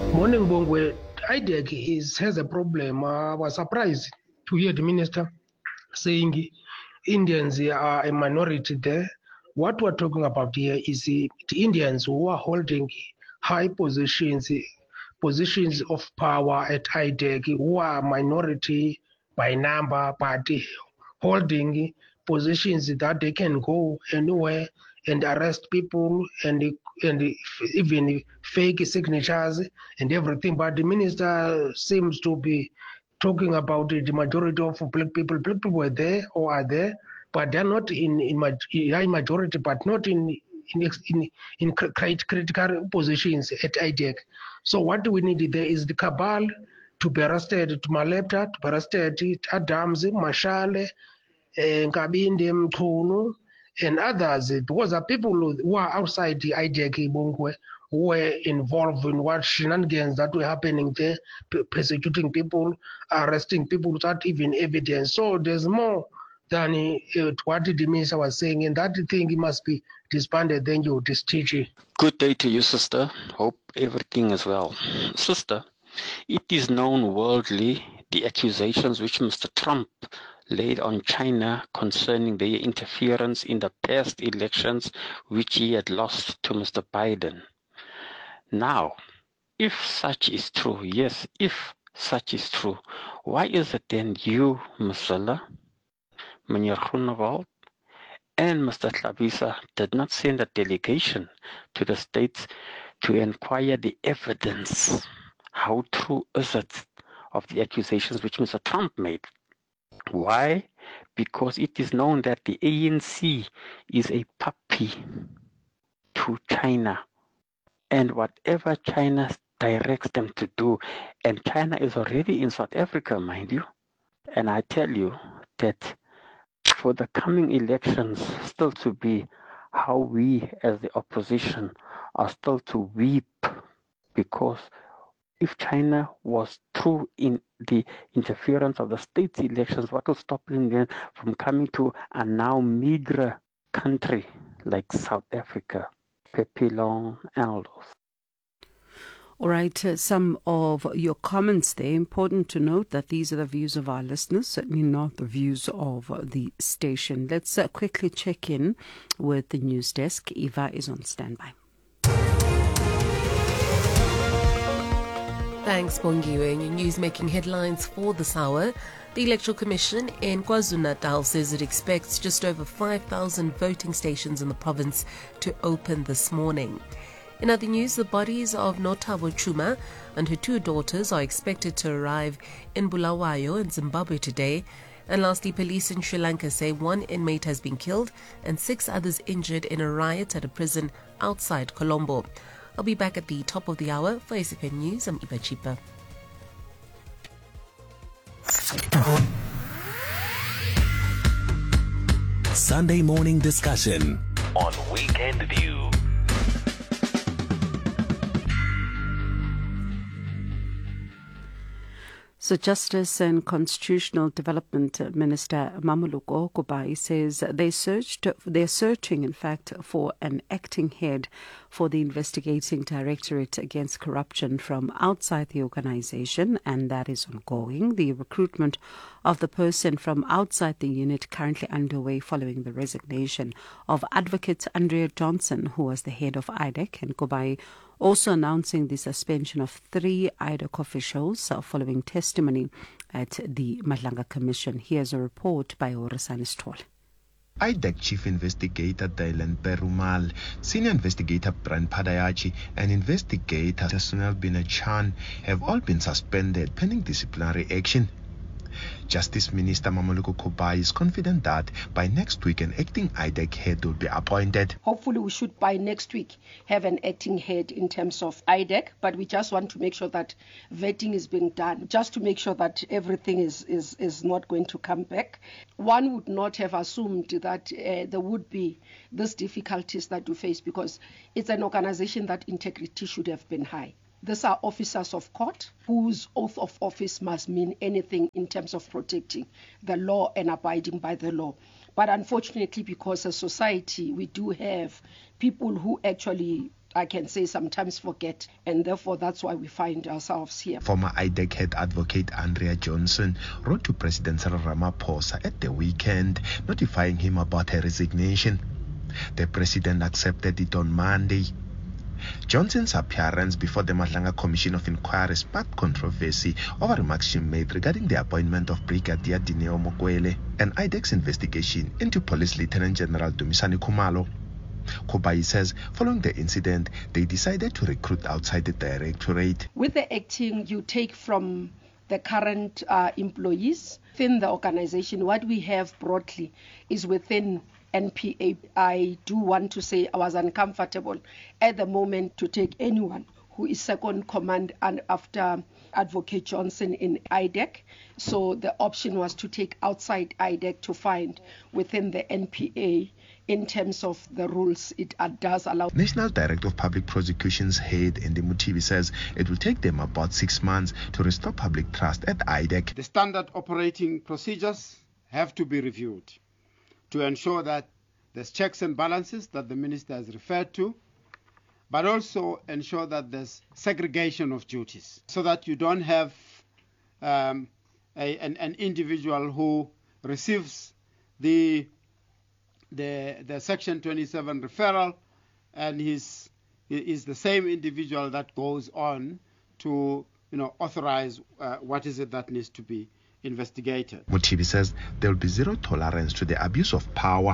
Morning, Bongwe. IDEC has a problem. I was surprised to hear the minister saying Indians are a minority there. What we're talking about here is the Indians who are holding high positions of power at IDEC, who are minority by number, but holding positions that they can go anywhere and arrest people and even fake signatures and everything. But the minister seems to be talking about the majority of black people. Black people were there or are there, but they're not in high majority, but not in critical positions at IDEC. So what we need there is the cabal to be arrested, to Malepta, to be arrested, Adams, Mashale, Nkabinde, Mchunu, and others, because the people who are outside the IDEC Bongwe who were involved in what shenanigans that were happening there, persecuting people, arresting people without even evidence. So there's more than what the minister was saying, and that thing must be disbanded. Then you discharge. Good day to you, sister. Hope everything is well. Sister, it is known worldly the accusations which Mr. Trump laid on China concerning their interference in the past elections which he had lost to Mr. Biden. Now, if such is true, yes, if such is true, why is it then you, Mr. Meneer Groenewald, and Mr. Tlhabisa did not send a delegation to the states to inquire the evidence? How true is it of the accusations which Mr. Trump made? Why? Because it is known that the ANC is a puppy to China, and whatever China directs them to do, and China is already in South Africa, mind you, and I tell you that for the coming elections still to be, how we as the opposition are still to weep, because if China was true in the interference of the state's elections, what will stop them from coming to a now meager country like South Africa? Pepilong and all those. All right, some of your comments there. Important to note that these are the views of our listeners, certainly not the views of the station. Let's quickly check in with the news desk. Eva is on standby. Thanks, Bongiwe. Your news making headlines for this hour. The Electoral Commission in KwaZulu-Natal says it expects just over 5,000 voting stations in the province to open this morning. In other news, the bodies of Nothabo Chuma and her two daughters are expected to arrive in Bulawayo in Zimbabwe today. And lastly, police in Sri Lanka say one inmate has been killed and 6 others injured in a riot at a prison outside Colombo. I'll be back at the top of the hour. For SFM News, I'm Iba Chipa. Sunday morning discussion on Weekend View. So Justice and Constitutional Development Minister Mamuluko Kubai says they're searching, in fact, for an acting head for the investigating directorate against corruption from outside the organization, and that is ongoing. The recruitment of the person from outside the unit currently underway following the resignation of Advocate Andrea Johnson, who was the head of IDEC, and Kubai also announcing the suspension of 3 IDOC officials following testimony at the Madlanga Commission. Here's a report by Orisani Stoll. IDEC Chief Investigator Dylan Perumal, Senior Investigator Brian Padayachi, and Investigator Sunil Binachan have all been suspended pending disciplinary action. Justice Minister Mamuluko Kubai is confident that by next week an acting IDEC head will be appointed. Hopefully we should by next week have an acting head in terms of IDEC, but we just want to make sure that vetting is being done, just to make sure that everything is not going to come back. One would not have assumed that there would be these difficulties that we face, because it's an organization that integrity should have been high. These are officers of court whose oath of office must mean anything in terms of protecting the law and abiding by the law. But unfortunately, because as a society, we do have people who actually I can say sometimes forget, and therefore that's why we find ourselves here. Former IDEC head advocate Andrea Johnson wrote to President Cyril Ramaphosa at the weekend, notifying him about her resignation. The president accepted it on Monday. Johnson's appearance before the Mahlanga Commission of Inquiry sparked controversy over remarks she made regarding the appointment of Brigadier Dineo Mokwele and IDEC's investigation into Police Lieutenant General Dumisani Khumalo. Kubai says following the incident, they decided to recruit outside the directorate. With the acting, you take from the current employees within the organization. What we have broadly is within NPA. I do want to say I was uncomfortable at the moment to take anyone who is second command and after Advocate Johnson in IDEC. So the option was to take outside IDEC to find within the NPA in terms of the rules it does allow. National Director of Public Prosecutions head Ndi Mutivi says it will take them about 6 months to restore public trust at IDEC. The standard operating procedures have to be reviewed to ensure that there's checks and balances that the minister has referred to, but also ensure that there's segregation of duties so that you don't have an individual who receives the Section 27 referral and is the same individual that goes on to authorize what is it that needs to be investigated. Mutivi says there will be zero tolerance to the abuse of power.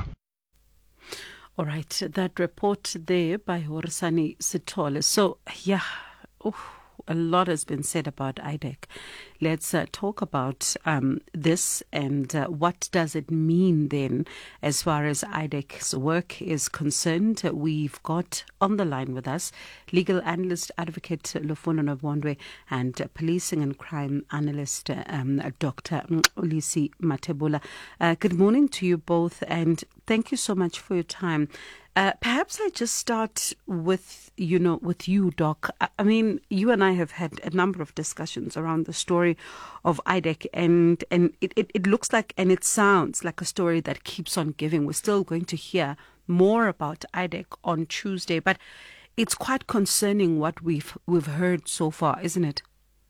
All right, that report there by Horisani Sitole. So, yeah, a lot has been said about IDEC. Let's talk about this and what does it mean then as far as IDEC's work is concerned. We've got on the line with us legal analyst Advocate Lufuno Nobondwe and policing and crime analyst Dr. Ulisi Matebula. Good morning to you both and thank you so much for your time. Perhaps I just start with you, Doc. I mean, you and I have had a number of discussions around the story of IDEC, and it looks like, and it sounds like a story that keeps on giving. We're still going to hear more about IDEC on Tuesday, but it's quite concerning what we've heard so far, isn't it?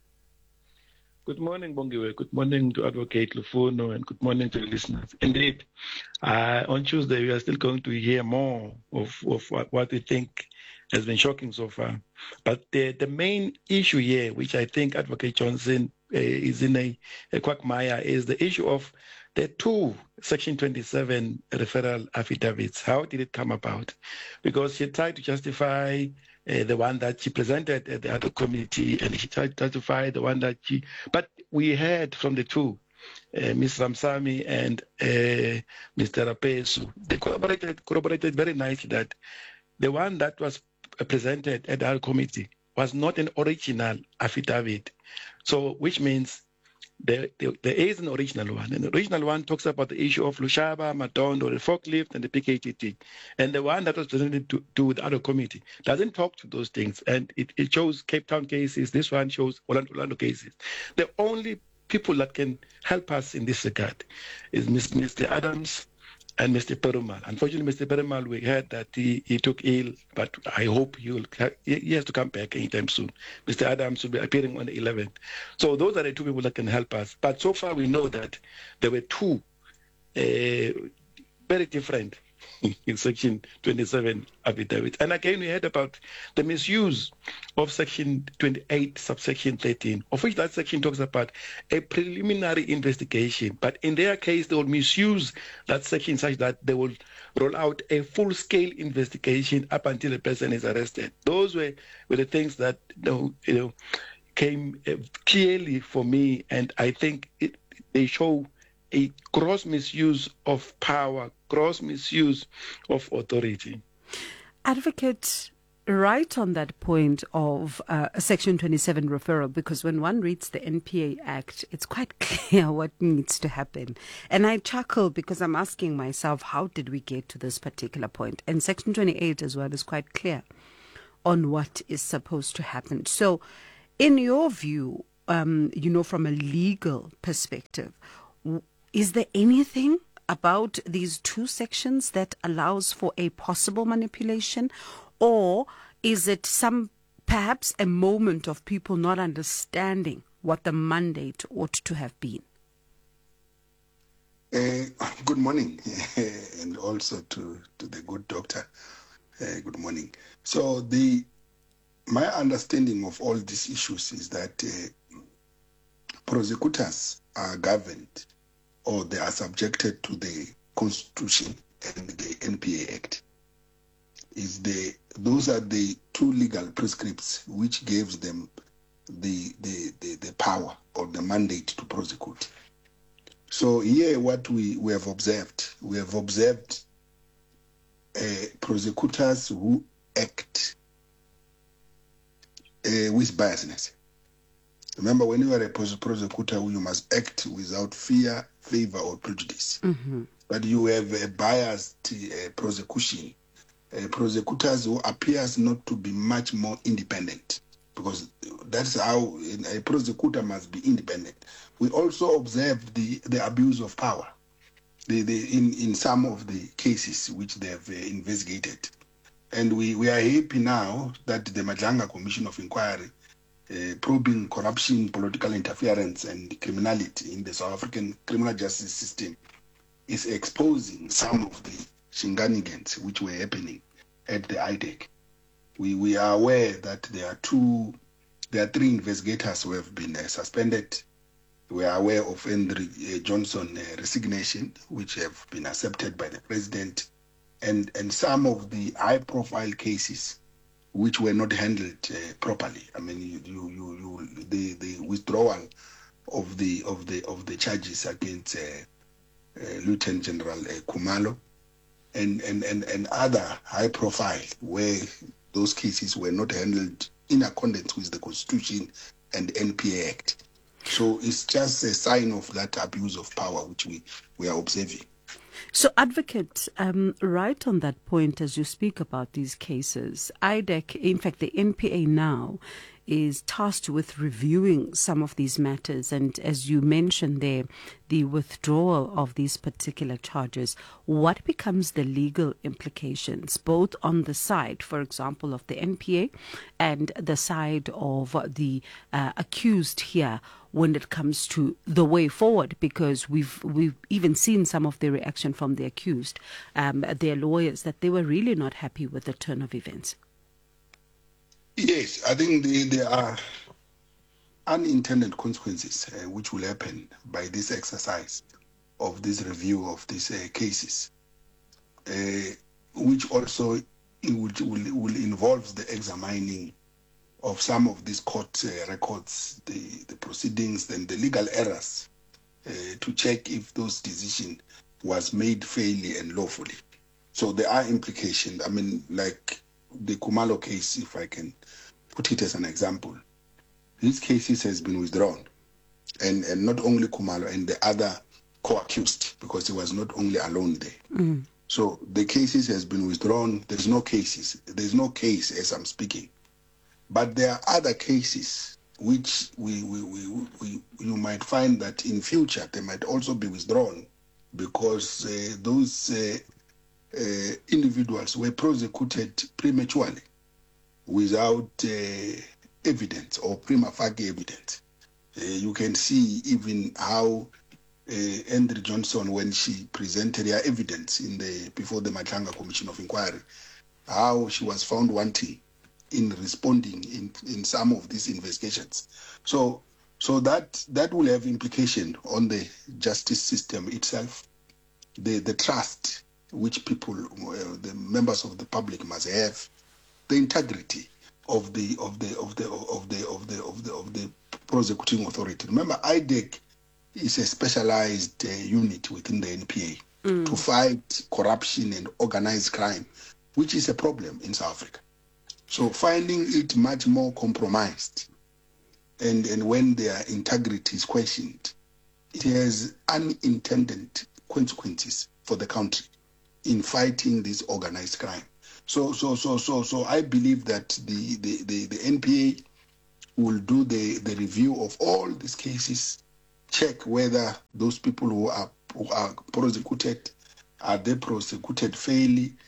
Good morning, Bongiwe. Good morning to Advocate Lufuno, and good morning to the listeners. Indeed, on Tuesday, we are still going to hear more of what we think has been shocking so far. But the main issue here, which I think Advocate Johnson is in a quagmire, is the issue of the two Section 27 referral affidavits. How did it come about? Because she tried to justify the one that she presented at the other committee, and she tried to justify the one that but we heard from the two, Ms. Ramsamy and Mr. Rapesu. They corroborated very nicely that the one that was presented at our committee was not an original affidavit. So, which means there is an original one. And the original one talks about the issue of Lushaba, Madondo, the forklift, and the PKTT. And the one that was presented to the other committee doesn't talk to those things. And it shows Cape Town cases. This one shows Orlando cases. The only people that can help us in this regard is Mr. Adams and Mr. Perumal. Unfortunately, Mr. Perumal, we heard that he took ill, but I hope he has to come back anytime soon. Mr. Adams will be appearing on the 11th. So those are the two people that can help us. But so far we know that there were two very different in Section 27 affidavits. And again, we heard about the misuse of Section 28, subsection 13, of which that section talks about a preliminary investigation. But in their case, they will misuse that section such that they will roll out a full-scale investigation up until a person is arrested. Those were the things that came clearly for me, and I think they show a gross misuse of power, gross misuse of authority. Advocate, right on that point of Section 27 referral, because when one reads the NPA Act, it's quite clear what needs to happen. And I chuckle because I'm asking myself, how did we get to this particular point? And Section 28 as well is quite clear on what is supposed to happen. So in your view, from a legal perspective, is there anything about these two sections that allows for a possible manipulation? Or Is it perhaps a moment of people not understanding what the mandate ought to have been? Good morning, and also to the good doctor. Good morning. So my understanding of all these issues is that prosecutors are governed, or they are subjected to the Constitution and the NPA Act. Those are the two legal prescripts which gives them the power or the mandate to prosecute. So here what we have observed prosecutors who act with biasness. Remember, when you are a prosecutor, you must act without fear, favor, or prejudice. Mm-hmm. But you have a biased prosecution. Prosecutors who appears not to be much more independent, because that's how a prosecutor must be independent. We also observe the abuse of power in some of the cases which they have investigated. And we are happy now that the Madlanga Commission of Inquiry, probing corruption, political interference, and criminality in the South African criminal justice system, is exposing some of the shenanigans which were happening at the IDEC. We are aware that there are 3 investigators who have been suspended. We are aware of Andrew Johnson resignation, which have been accepted by the president, and some of the high-profile cases which were not handled properly. I mean, the withdrawal of the charges against Lieutenant General Khumalo and other high-profile, where those cases were not handled in accordance with the Constitution and NPA Act. So it's just a sign of that abuse of power which we are observing. So, Advocate, right on that point, as you speak about these cases, IDEC, in fact, the NPA now is tasked with reviewing some of these matters. And as you mentioned there, the withdrawal of these particular charges, what becomes the legal implications, both on the side, for example, of the NPA and the side of the accused here when it comes to the way forward? Because we've even seen some of the reaction from the accused, their lawyers, that they were really not happy with the turn of events. Yes, I think there are unintended consequences which will happen by this exercise of this review of these cases, which also will involve the examining of some of these court records, the proceedings, and the legal errors to check if those decisions was made fairly and lawfully. So there are implications. I mean, like the Khumalo case, if I can put it as an example, these cases has been withdrawn, and not only Khumalo and the other co-accused, because he was not only alone there. Mm. So the cases has been withdrawn. There's no case as I'm speaking, but there are other cases which you might find that in future they might also be withdrawn, because those individuals were prosecuted prematurely without evidence or prima facie evidence. You can see even how Andrew Johnson, when she presented her evidence before the Madlanga Commission of Inquiry, how she was found wanting in responding in some of these investigations. So that will have implication on the justice system itself, the trust which people, the members of the public, must have, the integrity of the prosecuting authority. Remember, IDEC is a specialized unit within the NPA to fight corruption and organized crime, which is a problem in South Africa. So finding it much more compromised, and when their integrity is questioned, it has unintended consequences for the country in fighting this organized crime. So I believe that the NPA will do the review of all these cases, check whether those people who are prosecuted, are they prosecuted fairly,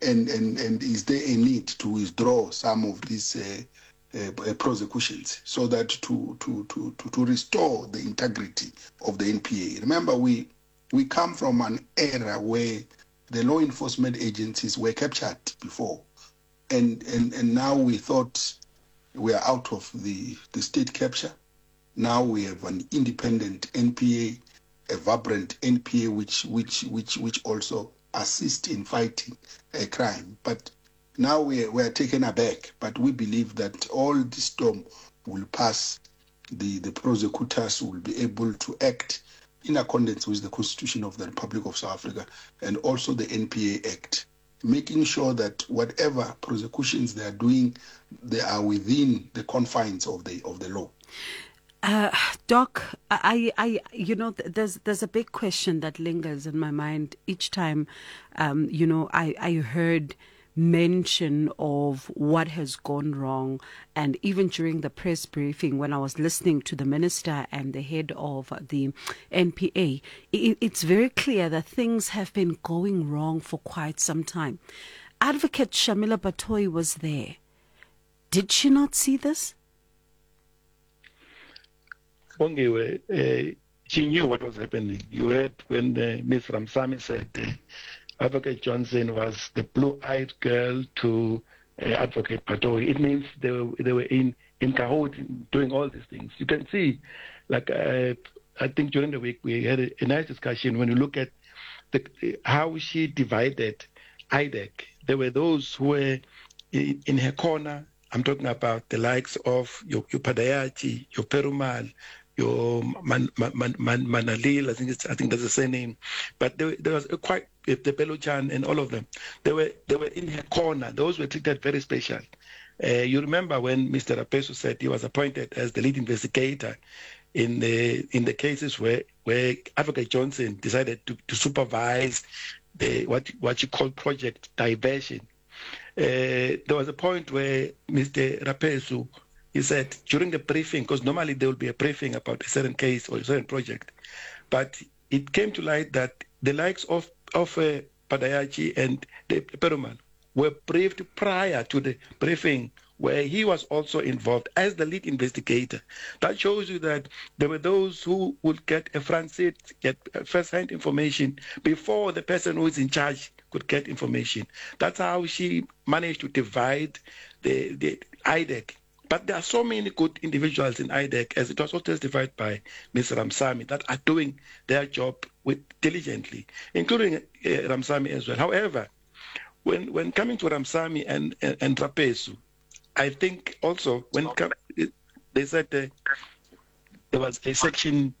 and is there a need to withdraw some of these prosecutions so that to restore the integrity of the NPA? Remember, we come from an era where the law enforcement agencies were captured before, and now we thought we are out of the state capture. Now we have an independent NPA, a vibrant NPA, which also assist in fighting crime. But now we are taken aback. But we believe that all this storm will pass. The prosecutors will be able to act in accordance with the Constitution of the Republic of South Africa and also the NPA Act, making sure that whatever prosecutions they are doing, they are within the confines of the law. Doc, there's a big question that lingers in my mind each time, I heard mention of what has gone wrong, and even during the press briefing when I was listening to the minister and the head of the NPA, it's very clear that things have been going wrong for quite some time. Advocate Shamila Batohi was there. Did she not see this? She knew what was happening. You heard when Ms. Ramsamy said Advocate Johnson was the blue-eyed girl to Advocate Batohi. It means they were in cahoots doing all these things. You can see, like I think during the week we had a nice discussion when you look at how she divided IDEC. There were those who were in her corner. I'm talking about the likes of your Padayachi, your Perumal, your Manalil, I think that's the same name. But there was quite the Pelochan and all of them. They were in her corner. Those were treated very special. You remember when Mr. Rapesu said he was appointed as the lead investigator in the cases where Advocate Johnson decided to supervise what you call project diversion. There was a point where Mr. Rapesu, he said during the briefing, because normally there will be a briefing about a certain case or a certain project, but it came to light that the likes of Padayachi and the Perumal were briefed prior to the briefing where he was also involved as the lead investigator. That shows you that there were those who would get a front seat, get first-hand information before the person who is in charge could get information. That's how she managed to divide the IDEC. But there are so many good individuals in IDEC, as it was also testified by Ms. Ramsamy, that are doing their job diligently, including Ramsamy as well. However, when coming to Ramsamy and Rapesu, I think also when they said there was a section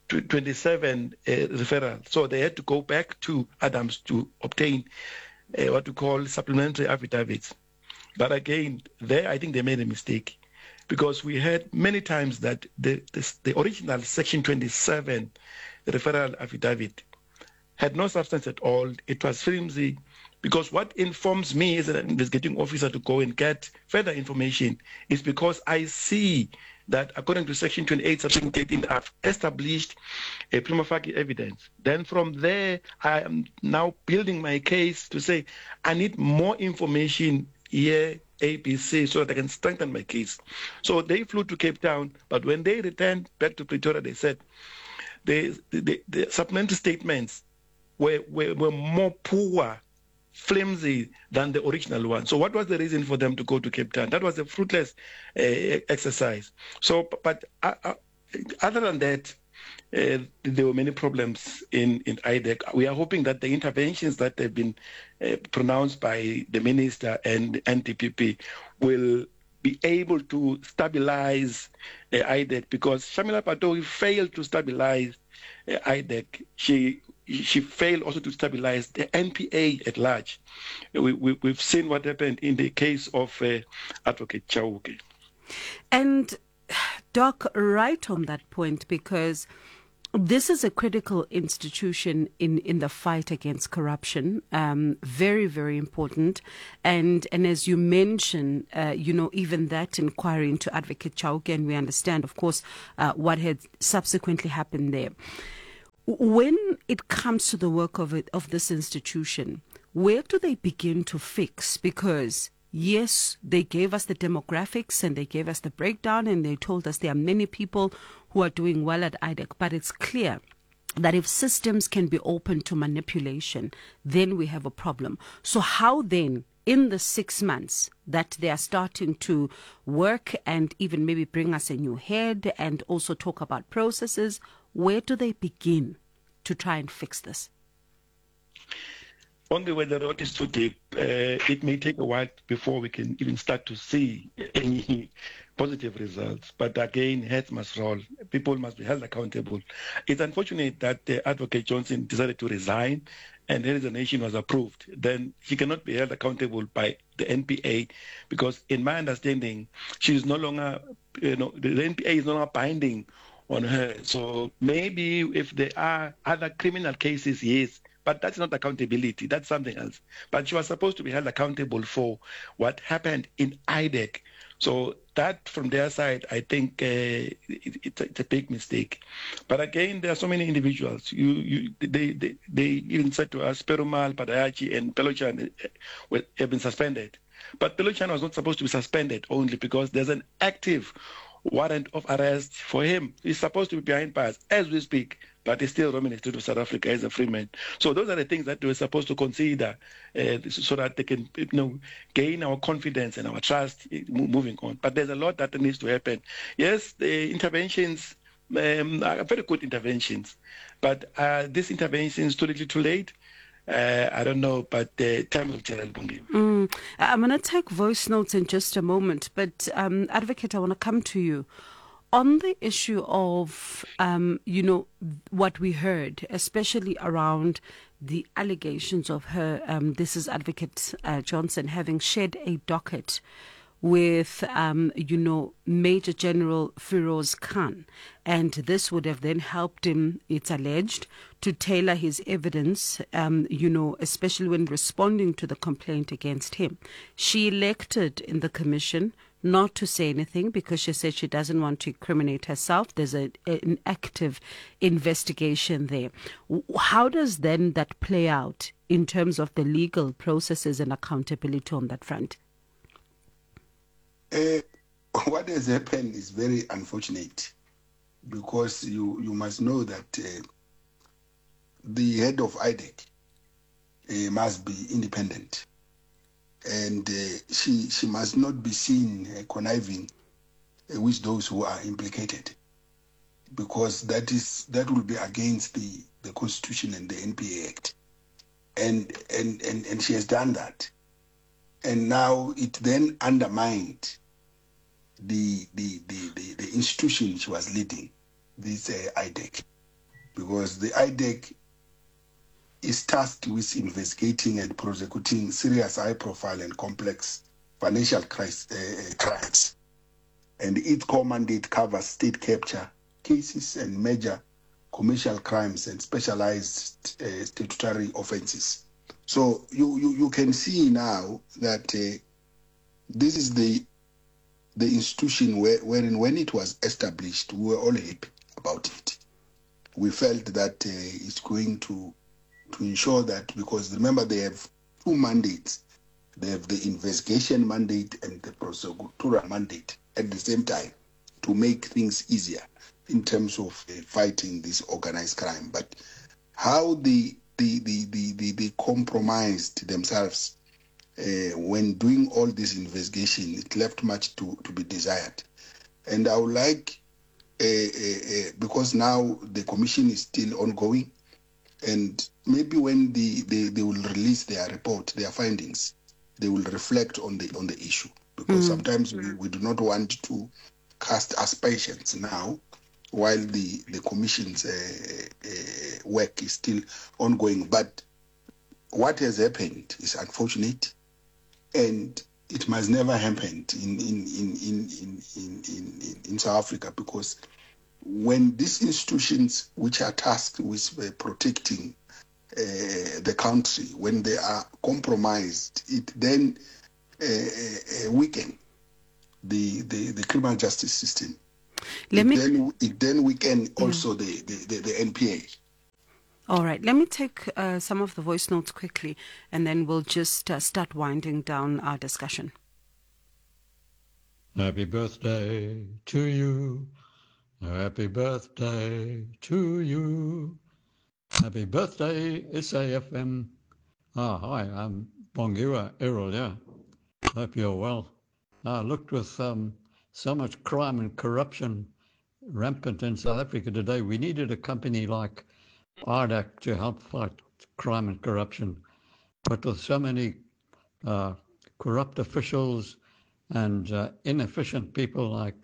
27 referral, so they had to go back to Adams to obtain what we call supplementary affidavits. But again, there I think they made a mistake, because we heard many times that the original section 27 referral affidavit had no substance at all. It was flimsy, because what informs me as an investigating officer to go and get further information is because I see that according to section 28, subsection 13, I've established a prima facie evidence. Then from there, I am now building my case to say, I need more information here, ABC, so that I can strengthen my case. So they flew to Cape Town, but when they returned back to Pretoria, they said the supplementary statements were more poor, flimsy than the original one. So what was the reason for them to go to Cape Town? That was a fruitless exercise. So, but other than that, there were many problems in IDEC. We are hoping that the interventions that have been pronounced by the minister and NDPP will be able to stabilize IDEC, because Shamila Batohi failed to stabilize IDEC. She failed also to stabilize the NPA at large. We've seen what happened in the case of Advocate Chauke. And Doc, right on that point, because this is a critical institution in the fight against corruption, very, very important. And as you mentioned, even that inquiry into Advocate Chauke, and we understand, of course, what had subsequently happened there. When it comes to the work of this institution, where do they begin to fix? Because yes, they gave us the demographics and they gave us the breakdown and they told us there are many people who are doing well at IDEC, but it's clear that if systems can be open to manipulation, then we have a problem. So how then, in the 6 months that they are starting to work and even maybe bring us a new head and also talk about processes, where do they begin to try and fix this? Only when the road is too deep, it may take a while before we can even start to see any positive results. But again, heads must roll. People must be held accountable. It's unfortunate that Advocate Johnson decided to resign and her resignation was approved. Then she cannot be held accountable by the NPA because in my understanding, she is no longer, the NPA is no longer binding on her. So maybe if there are other criminal cases, yes, but that's not accountability. That's something else. But she was supposed to be held accountable for what happened in IDEC. So that, from their side, I think it's a big mistake. But again, there are so many individuals. They even said to us, Perumal, Padayachi, and Pelochan have been suspended. But Pelochan was not supposed to be suspended only because there's an active warrant of arrest for him. He's supposed to be behind bars as we speak, but he's still roaming the street of South Africa as a free man. So those are the things that we're supposed to consider so that they can gain our confidence and our trust moving on. But there's a lot that needs to happen. Yes, the interventions are very good interventions, but these interventions too little too late. I don't know, but time will tell. I'm going to take voice notes in just a moment, but Advocate, I want to come to you. On the issue of, what we heard, especially around the allegations of her, this is Advocate Johnson, having shared a docket with, Major General Firoz Khan. And this would have then helped him, it's alleged, to tailor his evidence, especially when responding to the complaint against him. She elected in the commission not to say anything because she said she doesn't want to incriminate herself. There's an active investigation there. How does then that play out in terms of the legal processes and accountability on that front? What has happened is very unfortunate because you must know that the head of IDEC must be independent. And she must not be seen conniving with those who are implicated, because that will be against the Constitution and the NPA Act, and she has done that, and now it then undermined the institution she was leading, this IDEC, because the IDEC is tasked with investigating and prosecuting serious high-profile and complex financial crimes. And its core mandate covers state capture cases and major commercial crimes and specialized statutory offenses. So you can see now that this is the institution wherein when it was established, we were all happy about it. We felt that it's going to ensure that, because remember they have two mandates. They have the investigation mandate and the prosecutorial mandate at the same time to make things easier in terms of fighting this organized crime. But how they compromised themselves when doing all this investigation, it left much to be desired. And I would like, because now the commission is still ongoing, and maybe when they will release their report, their findings, they will reflect on the issue. Because sometimes we do not want to cast aspersions now while the commission's work is still ongoing. But what has happened is unfortunate, and it must never happen in South Africa, because when these institutions which are tasked with protecting the country, when they are compromised, it then weaken the criminal justice system. It then weaken also the NPA. All right, let me take some of the voice notes quickly, and then we'll just start winding down our discussion. Happy birthday to you. Happy birthday to you. Happy birthday, SAFM. Hi, I'm Bongiwa Errol, yeah. Hope you're well. I looked with so much crime and corruption rampant in South Africa today. We needed a company like IDAC to help fight crime and corruption. But with so many corrupt officials and inefficient people like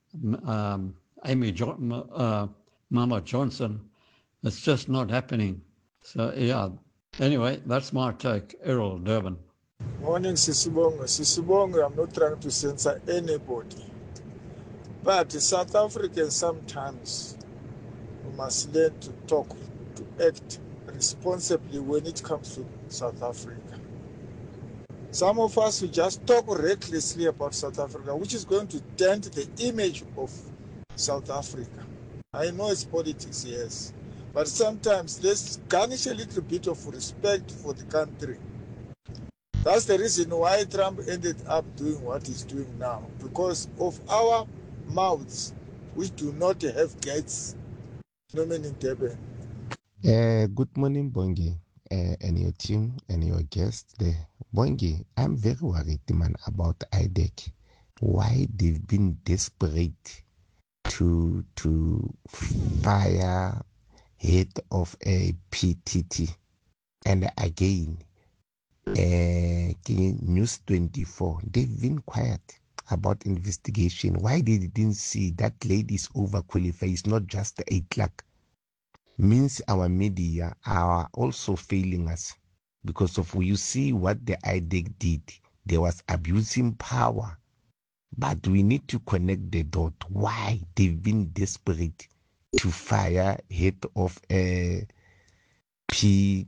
Mama Johnson, it's just not happening. So, yeah. Anyway, that's my take. Errol, Durban. Morning, Sisibongo. Sisibongo, I'm not trying to censor anybody. But South Africans sometimes we must learn to talk, to act responsibly when it comes to South Africa. Some of us will just talk recklessly about South Africa, which is going to dent the image of South Africa. I know it's politics, yes, but sometimes let's garnish a little bit of respect for the country. That's the reason why Trump ended up doing what he's doing now, because of our mouths, which do not have gates. No man in Durban. Good morning, Bongi, and your team and your guests there. Bongi, I'm very worried, man, about IDEC. Why they've been desperate to fire head of a PTT. And again, News 24, they've been quiet about investigation. Why they didn't see that lady is overqualified? It's not just a clerk. Means our media are also failing us because of you see what the IDEC did. They was abusing power. But we need to connect the dot. Why they've been desperate to fire head of a PTT.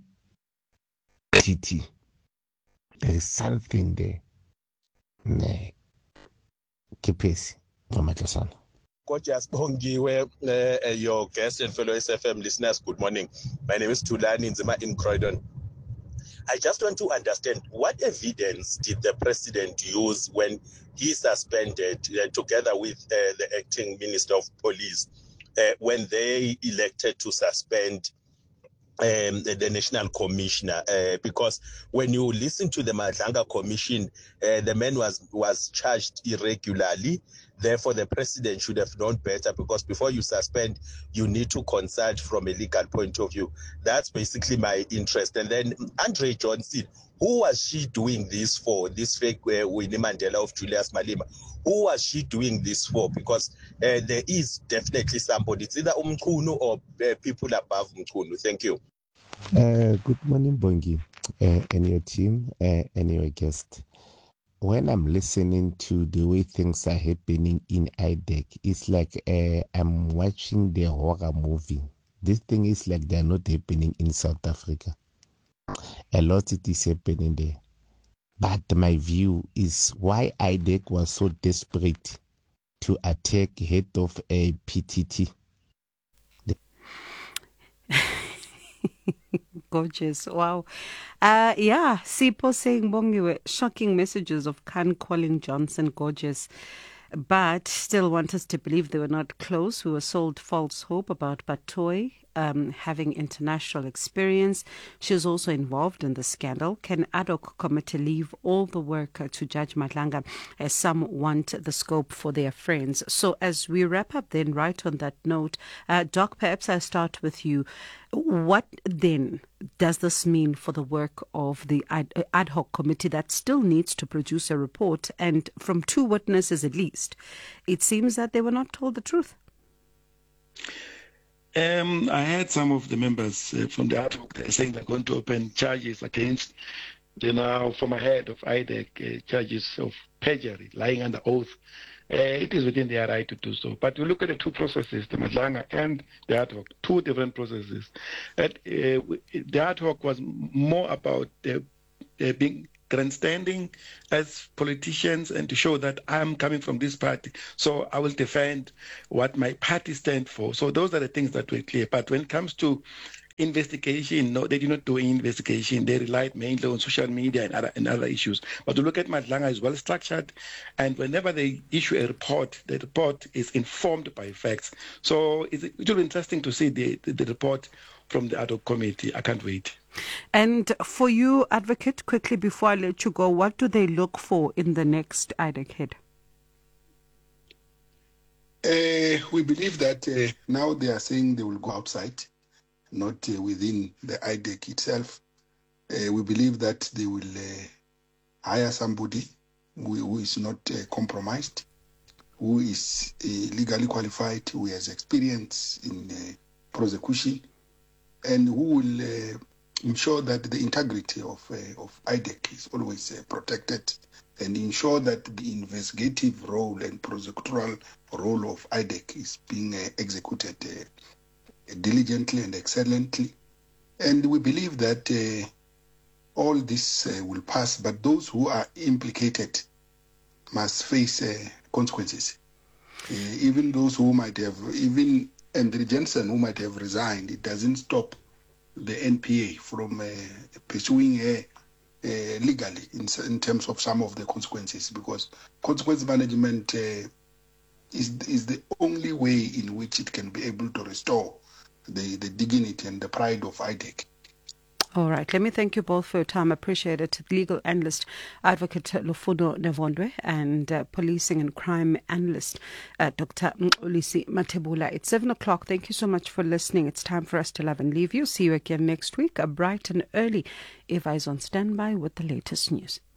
There is something there. Nee. Kipesi, Mama-Tlasana. Gorgeous Bongiwe, your guests and fellow SFM listeners, good morning. My name is Tulani Nzima in Croydon. I just want to understand what evidence did the president use when he suspended, together with the acting minister of police, when they elected to suspend the national commissioner, because when you listen to the Madlanga commission, the man was charged irregularly. Therefore, the president should have known better, because before you suspend, you need to consult from a legal point of view. That's basically my interest. And then Andre Johnson, who was she doing this for? This fake Winnie Mandela of Julius Malema. Who was she doing this for? Because there is definitely somebody. It's either Umchunu or people above Umchunu. Thank you. Good morning, Bongi, and your team, and your guest. When I'm listening to the way things are happening in IDEC, it's like I'm watching the horror movie. This thing is like they're not happening in South Africa. A lot it is happening there. But my view is why IDEC was so desperate to attack head of a PTT. Gorgeous. Wow. Yeah, Sipo saying Bongiwe, shocking messages of Khan calling Johnson gorgeous, but still want us to believe they were not close. We were sold false hope about Batoy having international experience. She was also involved in the scandal. Can ad hoc committee leave all the work to Judge Madlanga, as some want the scope for their friends? So as we wrap up then, right on that note, Doc, perhaps I'll start with you. What then does this mean for the work of the ad hoc committee that still needs to produce a report? And from two witnesses at least, it seems that they were not told the truth. I had some of the members from the ad hoc saying they're going to open charges against the now former head of IDEC, charges of perjury, lying under oath. It is within their right to do so. But we look at the two processes, the Madlanga and the ad hoc, two different processes. The ad hoc was more about being grandstanding as politicians and to show that I'm coming from this party, so I will defend what my party stands for. So those are the things that were clear. But when it comes to investigation. No, they did not do any investigation. They relied mainly on social media and other issues. But to look at Madlanga is well structured, and whenever they issue a report, the report is informed by facts. So it will be interesting to see the report from the ad hoc committee. I can't wait. And for you, Advocate, quickly before I let you go, what do they look for in the next IDEC head? We believe that now they are saying they will go outside, not within the IDEC itself. We believe that they will hire somebody who is not compromised, who is legally qualified, who has experience in prosecution, and who will ensure that the integrity of IDEC is always protected, and ensure that the investigative role and prosecutorial role of IDEC is being executed diligently and excellently. And we believe that all this will pass, but those who are implicated must face consequences. Even those who might have, even Andrew Jensen, who might have resigned, it doesn't stop the NPA from pursuing her legally in terms of some of the consequences, because consequence management is the only way in which it can be able to restore the dignity and the pride of IDEC. All right. Let me thank you both for your time. Appreciate it. Legal analyst, Advocate Lufuno Nevondwe, and policing and crime analyst, Dr. Mxolisi Mathebula. It's 7 o'clock. Thank you so much for listening. It's time for us to love and leave you. See you again next week, bright and early. Eva is on standby with the latest news.